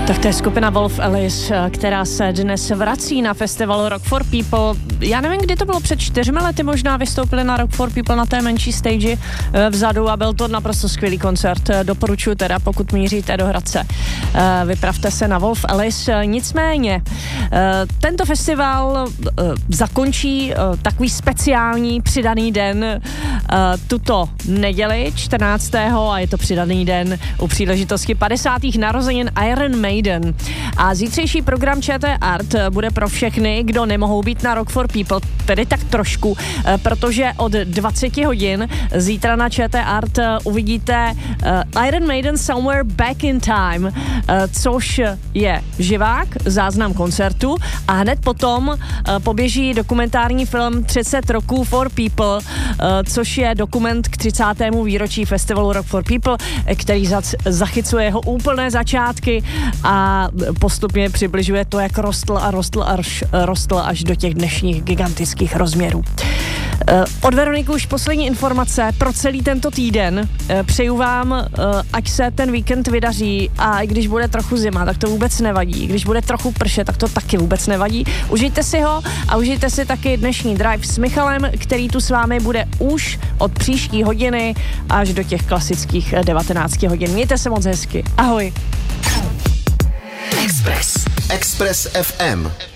Tak to je skupina Wolf Alice, která se dnes vrací na festivalu Rock for People. Já nevím, kdy to bylo, před 4 lety možná vystoupili na Rock for People na té menší stage vzadu a byl to naprosto skvělý koncert. Doporučuji teda, pokud míříte do Hradce. Vypravte se na Wolf Alice. Nicméně, tento festival zakončí takový speciální přidaný den tuto neděli 14. a je to přidaný den u příležitosti 50. narozenin Iron Maiden. A zítřejší program ČT Art bude pro všechny, kdo nemohou být na Rock for People, tedy tak trošku, protože od 20 hodin zítra na ČT Art uvidíte Iron Maiden Somewhere Back in Time, což je živák, záznam koncertu a hned potom poběží dokumentární film 30 roků for People, což je dokument k 30. výročí festivalu Rock for People, který zachycuje jeho úplné začátky a postupně přibližuje to, jak rostl až do těch dnešních gigantických rozměrů. Od Veroniky už poslední informace pro celý tento týden. Přeju vám, ať se ten víkend vydaří a i když bude trochu zima, tak to vůbec nevadí. Když bude trochu pršet, tak to taky vůbec nevadí. Užijte si ho a užijte si taky dnešní drive s Michalem, který tu s vámi bude už od příští hodiny až do těch klasických 19 hodin. Mějte se moc hezky. Ahoj. Express FM.